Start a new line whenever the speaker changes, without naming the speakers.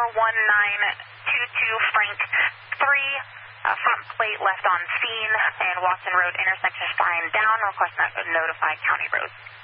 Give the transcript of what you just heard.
Frank 3, front plate left on scene, and Watson Road intersection sign down. Request not to notify County Road.